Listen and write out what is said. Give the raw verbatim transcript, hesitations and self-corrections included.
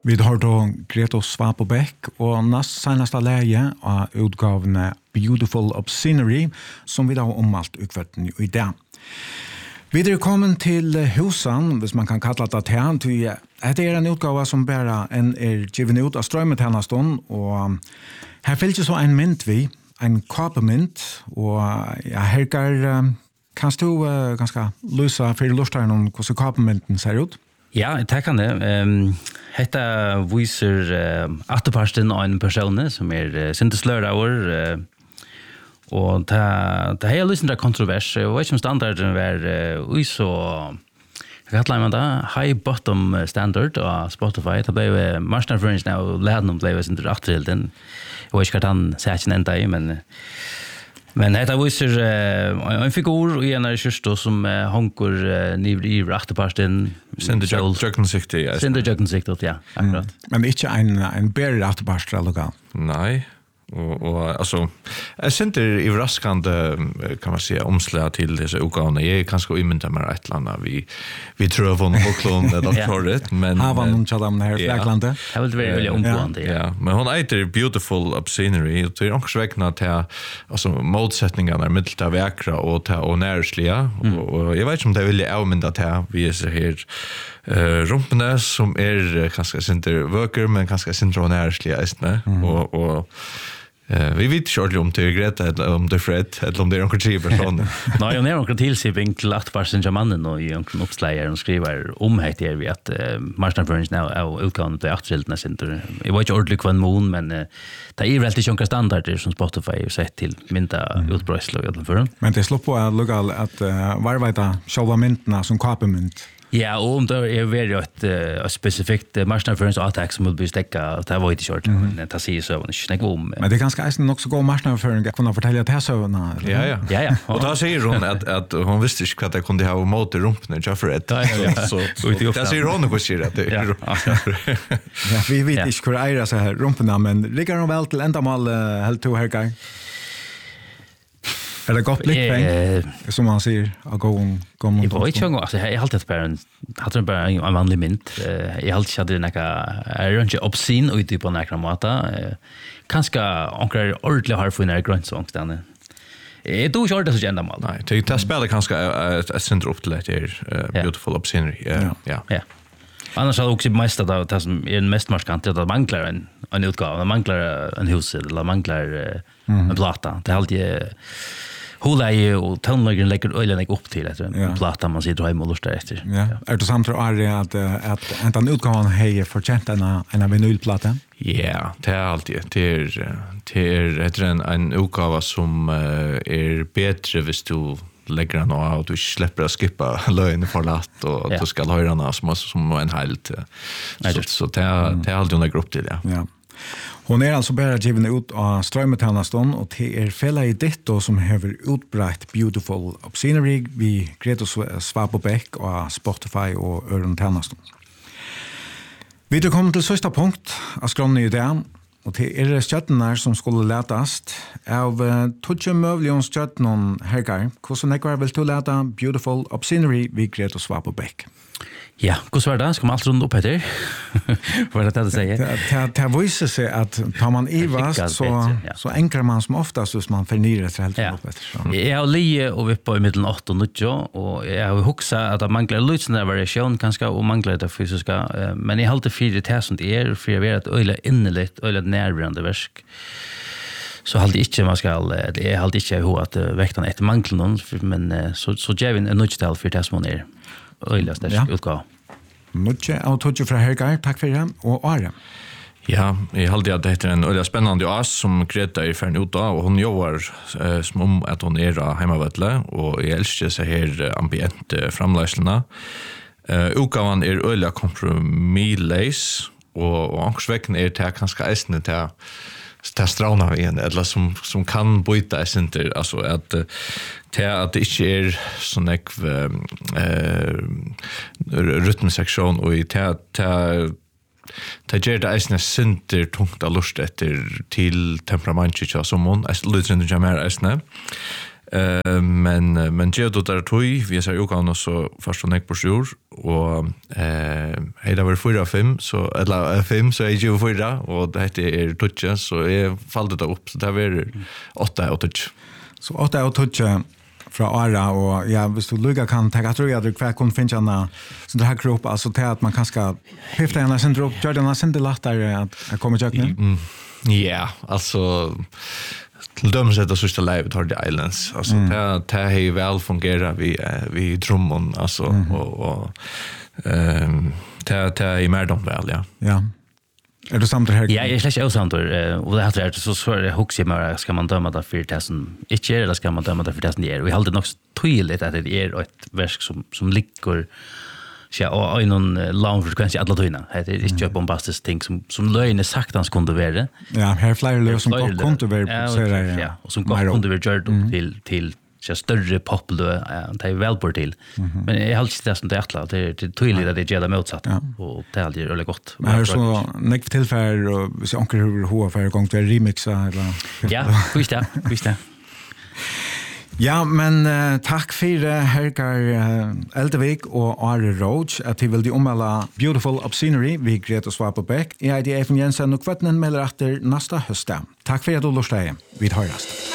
Vi har då Greta Svapobæk og næst seneste leie av utgavene Beautiful Obscenery, som vi da har ommalt ukverten i dag. Vi er kommet til husen, hvis man kan kalla det til. Dette er en utgave som bare en er givet ut av strømmetjennesten, og her fyller så en mynd vi, en kapemynd, og ja, her kan Kanst du uh, ganska lysa för lustar någon hur kapemynten ser ut? Ja, det kan det. Um, Hetta visar uh, atterparsten av en person som är uh, synteslörauer uh, och det det är liksom en kontrovers. Jag vet inte om standarden var uh, så jag kallar man det high bottom standard av Spotify. Det blev marknadsföring nu lärde de blev inte rätt till den. Jag vet inte han säger ända i men Men det visar uh, en figur i en av kyrstå som uh, honkor uh, nivr i ratteparsten. Sinde jøkkensiktig. Ja. Sinde jøkkensiktig, ja, akkurat. Mm. Men ikke en, en bedre ratteparst eller Nei. Och och alltså jag syns i raskande kan man säga omslag till dessa utgåvorna. Jag kanske imyntar mig ett landa vi vi tror på något klon det doktoret men har man någon chadam här i Flaklandet. Jag vill väl väldigt omgående. Ja, men hon heter Beautiful Obscenery. Det är också vägna till alltså motsättningarna mellan det vackra och det och närsliga och jag vet inte om det vill avmynda till vi är så här Uh, rumpene som er kanskje sinter vøker, men kanskje sinter nærslige eisne. Mm. Og, og uh, vi vet ikke ordentlig om det er Greta, eller om det er Fred, eller om det er noen tre personer. Nei, og det er noen tilsiving til at bare sinter mannen og i noen oppslager og skriver om het er vi at uh, marknadsføringen er utgående til aktuellene sinter. Jeg var ikke ordentlig hva en mån, men uh, det er veldig ikke noen standarder som Spotify har sett til mynda mm. utbrøysel og utenfor. Men det slår på at lukka at uh, varveita sjálva myndene som kapemynd. Ja, og om det er veldig et, et spesifikt marknadsføringsattack som vil bli stekka, det var ikke kjørt, men det sier søvn, ikke snakke om. Men det er ganske eisen nok så god marknadsføring, jeg kunne fortelle til søvnene. Ja, ja. ja, ja. Og da sier hun at, at hun visste ikke hva det kunne ha mot rumpene, Jafferett. Ja, ja, ja. Så, så, det sier hun hva sier det. Ja, ja, vi vet ikke hvor eier seg her rumpene, men ligger hun vel til enda mal helt to her gang? Er det godt blikkpeng, uh, som man sier, av gåen? Jeg var ikke sånn, altså, jeg har alltid bare en, hadde bare en, en vanlig mynd. Uh, jeg har alltid hatt det nekka, jeg er ikke oppsyn ute på nekra måte. Uh, kanskje onker ordentlig har funnet grønnsångstene. Jeg tror ikke ordentlig så kjent mal. Nei, det, det spiller kanskje et senter opp til etter uh, Beautiful Obscenery. Uh, ja. Ja. ja. Annars har det också mest att det som är den mest markant att det manglar en en utgåva, det manglar en hus eller manglar uh, mm. en plata. Det är alltid Hula är och tonläggen lägger ölen lägger upp till det ja. Plata man sitter hemma och lustar efter. Ja. Är det samtidigt är att att en utgåvan har förtjänt en en vinylplata? Ja, det är alltid det är det är en en utgåva som är bättre hvis du lägger den och att du släpper att skippa lögn för latt och att du ska höra den som som en helt så så det är det är alltid en grupp till ja. Ja. Hon är alltså bara given ut av strömmetjänsten och det är fälla i Ditto som har utbrett Beautiful Obscenery vid Greta Svapobæk och Spotify och Örentjänsten. Vi har kommit till sista punkt av skrån i det och det är stjärnorna som skulle lätast av Tudje Mövlions stjärnon hergar. Hvordan nekvar vill du läta Beautiful Obscenery vid Greta Svapobæk? Ja, hur var det? Ska man allt runt upp här? Vad är det att säga? Det det visar sig att tar man ivast så så enklar man som oftast så man förnyrar sig helt upp efter. Jag har lie och vi på i mitten åtta och nio och jag har huxa att det manglar lite sån variation kanske och manglar det fysiska men jag har alltid fyra tusen är för jag vet att öle innerligt öle närvarande verk. Så halt inte man ska det är halt inte hur att väktarna ett manglar någon men så så ger vi en nuttal för testimonier. Öjligast är ja. Utgåva. Mycket av Tudje fra Hergar, tack för det. Och Are. Ja, jag hade att det heter en öliga spännande as som Greta är färdig ut av och hon jobbar eh, som om att hon är hemmavettle och jag älskar så här ambient eh, framlägslena. Eh, utgåvan är öliga kompromisslös och och ansväcken är det kanske eisne till det strauna igen eller som som kan byta sig alltså att det att det inte är sån ek eh rytmsektion och i det det det ger det eisne synter tungt av lust efter till temperamentet som hon är lite mer eisne Uh, men men jag då där tog vi så jag kan också förstå nek på sjur och eh hela var fyra fem så eller fem så är ju fyra och det heter är touch så är fallet det upp så det var åtta och touch. Så åtta och touch från Ara och ja visst du lugga kan ta tror jag det kvar kan finna så det här grupp alltså till att man kan ska häfta en sen drop Jordan sen det lättare att komma jag nu. Ja, alltså till döms att det sista livet har The Islands. Alltså mm. det det har ju väl fungerat vi vi trummon alltså mm. och och ehm det det är mer dom väl ja. Ja. Är du samt här? Ja, jag släcker också samt och det har det så så är hooks ju mer ska man döma det för testen. Inte eller ska man döma det för testen det är. Vi håller nog tydligt att det är ett verk som som ligger ja och i någon lång frekvens alla tydna. Det är inte bombastiskt ting som som lögn är sagt han skulle vara. Ja, här flyr lös som gott kunde vara så där. Ja, och som gott kunde vara gjort till till så större populär det är väl på till. Men jag har inte det som det är det är tydligt att det är det motsatt och det är ju väldigt gott. Men är så näkt tillfälle och så onkel hur hur för gång till remixa eller. Ja, visst det, visst det. Ja, men uh, takk for uh, Hergar uh, Eldevik og Are Roach at de vil de omvelde Beautiful Obscenery vi Greta Svapobeck. Jeg er Efen Jensen og kvettenen melder etter neste høst. Takk for at du lort deg. Vi høres.